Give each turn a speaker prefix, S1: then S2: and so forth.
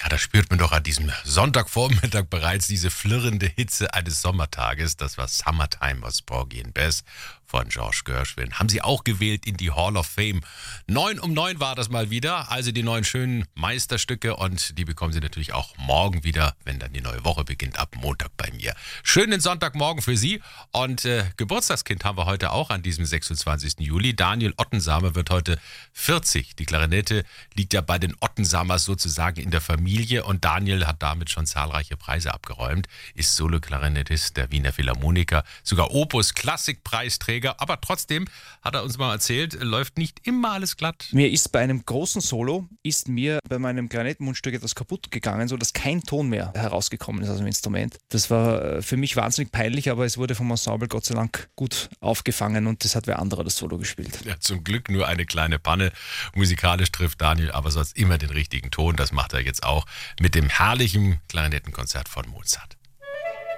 S1: Da spürt man doch an diesem Sonntagvormittag bereits diese flirrende Hitze eines Sommertages. Das war Summertime aus Porgy and Bess von George Gershwin. Haben Sie auch gewählt in die Hall of Fame. 9:09 war das mal wieder. Also die neuen schönen Meisterstücke, und die bekommen Sie natürlich auch morgen wieder, wenn dann die neue Woche beginnt, ab Montag bei mir. Schönen Sonntagmorgen für Sie, und Geburtstagskind haben wir heute auch an diesem 26. Juli. Daniel Ottensamer wird heute 40. Die Klarinette liegt ja bei den Ottensamers sozusagen in der Familie, und Daniel hat damit schon zahlreiche Preise abgeräumt, ist Solo-Klarinettist der Wiener Philharmoniker, sogar Opus-Klassikpreisträger, aber trotzdem, hat er uns mal erzählt, läuft nicht immer alles glatt.
S2: Mir ist bei einem großen Solo, bei meinem Klarinettenmundstück etwas kaputt gegangen, sodass kein Ton mehr herausgekommen ist aus dem Instrument. Das war für mich wahnsinnig peinlich, aber es wurde vom Ensemble Gott sei Dank gut aufgefangen, und das hat wer anderer das Solo gespielt.
S1: Ja, zum Glück nur eine kleine Panne. Musikalisch trifft Daniel aber sonst immer den richtigen Ton. Das macht er jetzt auch mit dem herrlichen Klarinettenkonzert von Mozart.